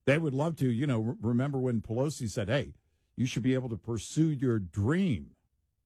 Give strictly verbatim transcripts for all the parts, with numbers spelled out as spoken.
They would love to. You know, re- remember when Pelosi said, hey, you should be able to pursue your dream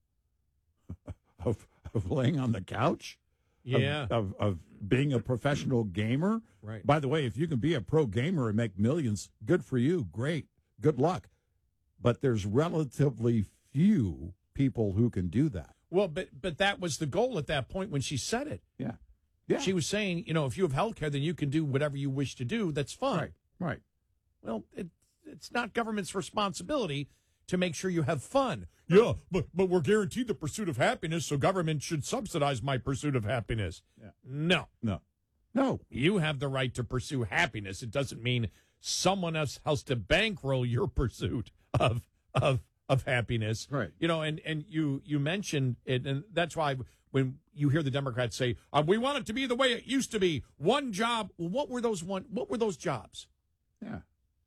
of, of laying on the couch? Yeah. Of, of, of being a professional gamer? Right. By the way, if you can be a pro gamer and make millions, good for you. Great. Good luck. But there's relatively few people who can do that. Well, but but that was the goal at that point when she said it. Yeah. Yeah. She was saying, you know, if you have health care, then you can do whatever you wish to do. That's fine. Right. Right. Well, it, it's not government's responsibility to make sure you have fun. Yeah, but but we're guaranteed the pursuit of happiness, so government should subsidize my pursuit of happiness. Yeah. No. No. No. You have the right to pursue happiness. It doesn't mean someone else has to bankroll your pursuit of of of happiness. Right. You know, and, and you you mentioned it, and that's why when you hear the Democrats say, uh, we want it to be the way it used to be, one job. Well, what were those one what were those jobs? Yeah.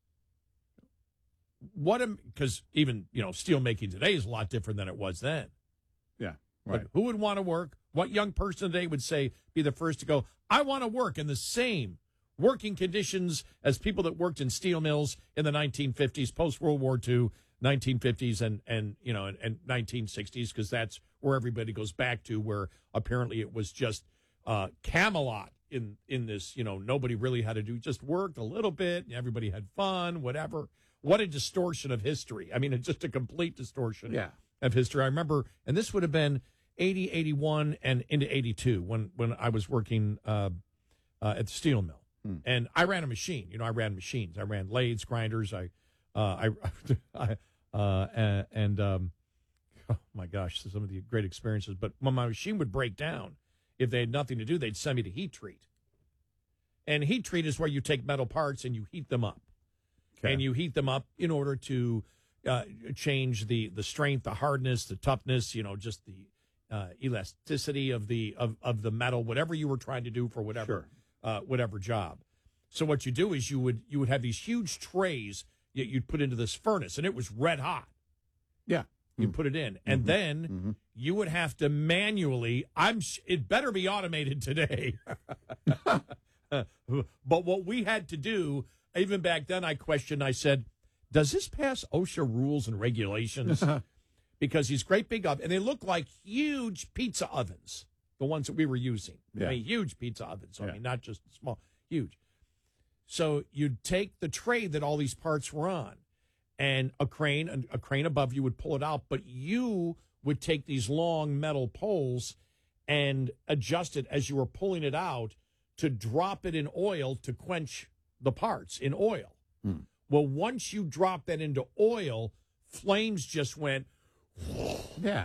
What am because even, you know, steel making today is a lot different than it was then. Yeah. Right. But who would want to work? What young person today would say, be the first to go, I want to work in the same working conditions as people that worked in steel mills in the nineteen fifties, post-World War Two, nineteen fifties, and, and you know, and, and nineteen sixties, because that's where everybody goes back to, where apparently it was just uh, Camelot in, in this, you know, nobody really had to do, just worked a little bit, and everybody had fun, whatever. What a distortion of history. I mean, it's just a complete distortion Yeah. of history. I remember, and this would have been eighty, eighty-one, and into eighty-two when, when I was working uh, uh, at the steel mill. Hmm. And I ran a machine. You know, I ran machines. I ran lathes, grinders. I, uh, I, I uh, and, and um, oh my gosh, some of the great experiences. But when my machine would break down, if they had nothing to do, they'd send me to heat treat. And heat treat is where you take metal parts and you heat them up. Okay. And you heat them up in order to uh, change the, the strength, the hardness, the toughness, you know, just the uh, elasticity of the of, of the metal, whatever you were trying to do for whatever Sure. uh, whatever job. So what you do is you would you would have these huge trays that you'd put into this furnace, and it was red hot. Yeah. You mm-hmm. put it in, and mm-hmm. then mm-hmm. you would have to manually. I'm. It better be automated today. But what we had to do. Even back then, I questioned, I said, does this pass OSHA rules and regulations? Because these great big ovens, and they look like huge pizza ovens, the ones that we were using. Yeah. I mean, huge pizza ovens. I yeah. mean, not just small, huge. So you'd take the tray that all these parts were on, and a crane, a crane above you would pull it out, but you would take these long metal poles and adjust it as you were pulling it out to drop it in oil to quench the parts in oil. Hmm. Well, once you drop that into oil, flames just went. Yeah.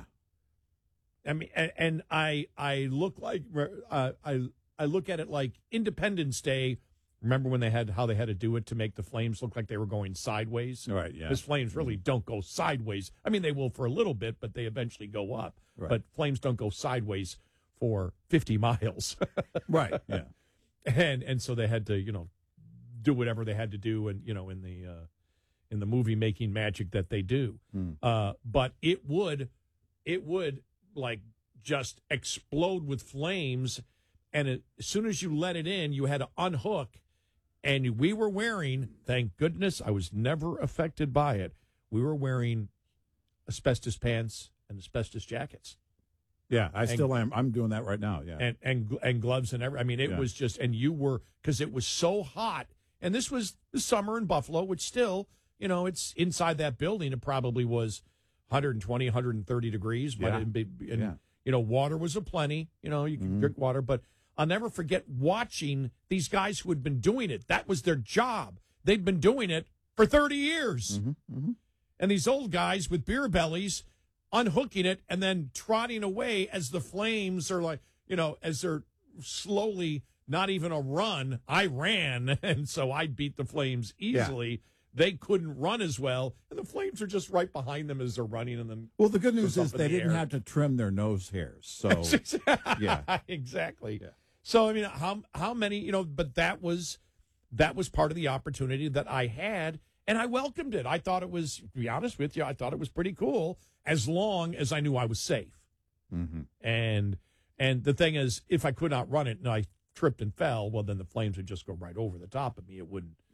I mean, and, and I I look like uh, I I look at it like Independence Day. Remember when they had how they had to do it to make the flames look like they were going sideways? Right. Yeah. Because flames really don't go sideways. I mean, they will for a little bit, but they eventually go up. Right. But flames don't go sideways for fifty miles. Right. Yeah. And and so they had to, you know, do whatever they had to do, and you know, in the uh, in the movie making magic that they do. Mm. Uh, but it would, it would like just explode with flames, and it, as soon as you let it in, you had to unhook. And we were wearing, thank goodness, I was never affected by it. We were wearing asbestos pants and asbestos jackets. Yeah, I and, still am. I'm doing that right now. Yeah, and and and gloves and every. I mean, it yeah. was just, and you were because it was so hot. And this was the summer in Buffalo, which still, you know, it's inside that building. It probably was one twenty, one thirty degrees. But yeah. it'd be, and, yeah. you know, water was aplenty. You know, you can mm-hmm. drink water. But I'll never forget watching these guys who had been doing it. That was their job. They'd been doing it for thirty years. Mm-hmm. Mm-hmm. And these old guys with beer bellies unhooking it and then trotting away as the flames are like, you know, as they're slowly... Not even a run. I ran, and so I beat the flames easily. Yeah. They couldn't run as well, and the flames are just right behind them as they're running. And then, well, the good news is they the didn't air. have to trim their nose hairs. So, yeah, exactly. Yeah. So, I mean, how how many? You know, but that was that was part of the opportunity that I had, and I welcomed it. I thought it was, to be honest with you, I thought it was pretty cool, as long as I knew I was safe. Mm-hmm. And and the thing is, if I could not run it, and I tripped and fell, well, then the flames would just go right over the top of me. It wouldn't